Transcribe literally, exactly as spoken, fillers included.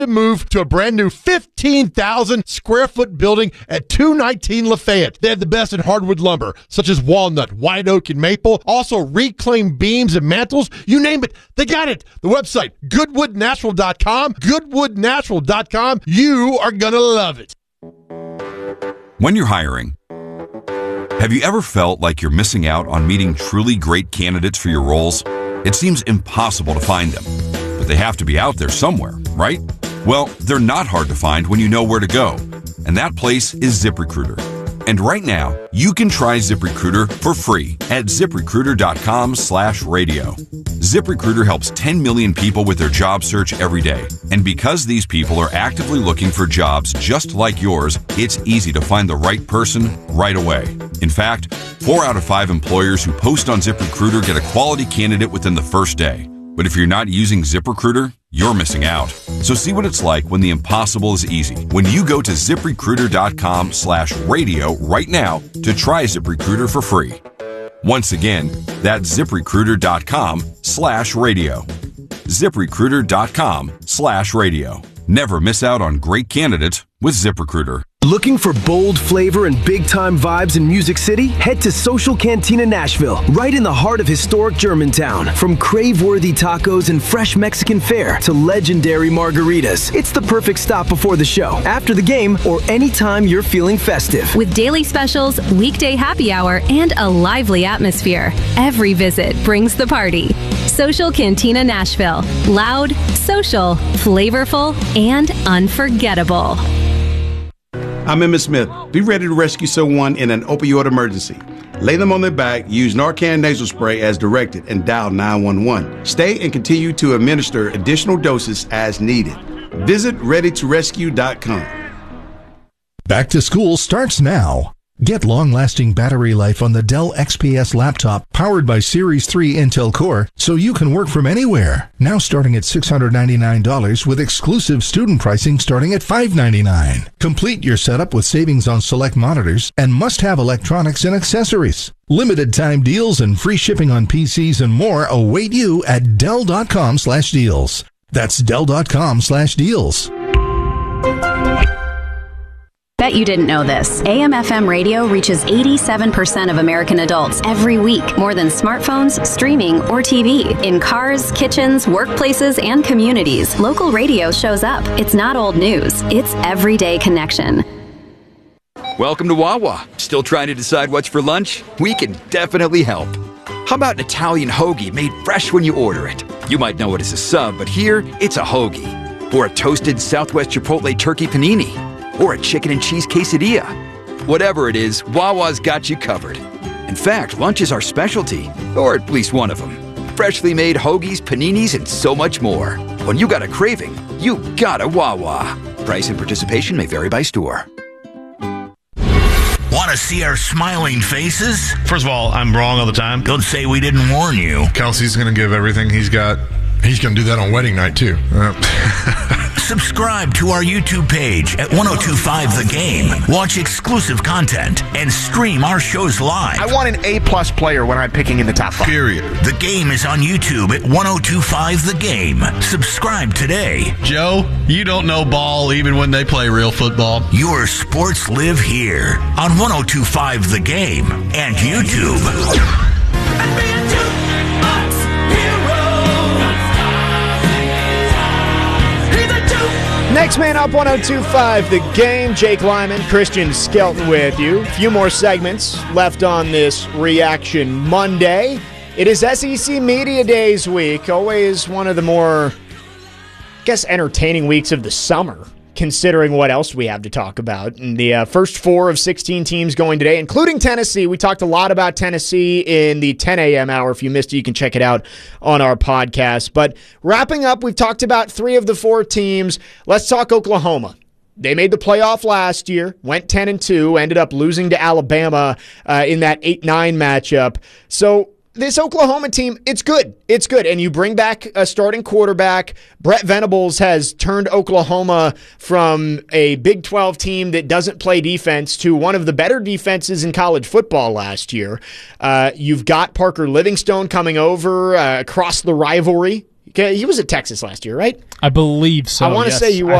to move to a brand new fifteen thousand square foot building at two nineteen Lafayette. They have the best in hardwood lumber, such as walnut, white oak, and maple. Also, reclaimed beams and mantles. You name it, they got it. The website, goodwood natural dot com. goodwood natural dot com. You are going to love it. When you're hiring, have you ever felt like you're missing out on meeting truly great candidates for your roles? It seems impossible to find them, but they have to be out there somewhere, right? Well, they're not hard to find when you know where to go, and that place is ZipRecruiter. And right now, you can try ZipRecruiter for free at ZipRecruiter.com slash radio. ZipRecruiter helps ten million people with their job search every day. And because these people are actively looking for jobs just like yours, it's easy to find the right person right away. In fact, four out of five employers who post on ZipRecruiter get a quality candidate within the first day. But if you're not using ZipRecruiter, you're missing out. So see what it's like when the impossible is easy. When you go to ZipRecruiter.com slash radio right now to try ZipRecruiter for free. Once again, that's ZipRecruiter.com slash radio. ZipRecruiter.com slash radio. Never miss out on great candidates with ZipRecruiter. Looking for bold flavor and big-time vibes in Music City? Head to Social Cantina Nashville, right in the heart of historic Germantown. From crave-worthy tacos and fresh Mexican fare to legendary margaritas, it's the perfect stop before the show, after the game, or anytime you're feeling festive. With daily specials, weekday happy hour, and a lively atmosphere, every visit brings the party. Social Cantina Nashville. Loud, social, flavorful, and unforgettable. I'm Emmitt Smith. Be ready to rescue someone in an opioid emergency. Lay them on their back, use Narcan nasal spray as directed, and dial nine one one. Stay and continue to administer additional doses as needed. Visit ready to rescue dot com. Back to school starts now. Get long-lasting battery life on the Dell X P S laptop powered by Series three Intel Core so you can work from anywhere. Now starting at six hundred ninety-nine dollars with exclusive student pricing starting at five hundred ninety-nine dollars. Complete your setup with savings on select monitors and must-have electronics and accessories. Limited time deals and free shipping on P Cs and more await you at Dell.com slash deals. That's Dell.com slash deals. Bet you didn't know this. A M F M radio reaches eighty-seven percent of American adults every week, more than smartphones, streaming, or T V. In cars, kitchens, workplaces, and communities, local radio shows up. It's not old news. It's everyday connection. Welcome to Wawa. Still trying to decide what's for lunch? We can definitely help. How about an Italian hoagie made fresh when you order it? You might know it as a sub, but here, it's a hoagie. Or a toasted Southwest Chipotle turkey panini. Or a chicken and cheese quesadilla. Whatever it is, Wawa's got you covered. In fact, lunch is our specialty, or at least one of them. Freshly made hoagies, paninis, and so much more. When you got a craving, you got a Wawa. Price and participation may vary by store. Want to see our smiling faces? First of all, I'm wrong all the time. Don't say we didn't warn you. Kelsey's going to give everything he's got. He's going to do that on wedding night, too. Uh. Subscribe to our YouTube page at ten twenty-five The Game. Watch exclusive content and stream our shows live. I want an A-plus player when I'm picking in the top five. Period. The Game is on YouTube at ten twenty-five The Game. Subscribe today. Joe, you don't know ball even when they play real football. Your sports live here on ten twenty-five The Game and YouTube. Next man up, ten twenty-five The Game. Jake Lyman, Christian Skelton with you. A few more segments left on this Reaction Monday. It is S E C Media Days week. Always one of the more, I guess, entertaining weeks of the summer, considering what else we have to talk about. And the uh, first four of sixteen teams going today, including Tennessee. We talked a lot about Tennessee in the ten a.m. hour. If you missed it, you can check it out on our podcast. But wrapping up, we've talked about three of the four teams. Let's talk Oklahoma. They made the playoff last year, went ten and two, ended up losing to Alabama uh, in that eight nine matchup. So this Oklahoma team, it's good. It's good. And you bring back a starting quarterback. Brett Venables has turned Oklahoma from a Big twelve team that doesn't play defense to one of the better defenses in college football last year. Uh, you've got Parker Livingstone coming over uh, across the rivalry. 'Kay, he was at Texas last year, right? I believe so. I want to yes. say he was.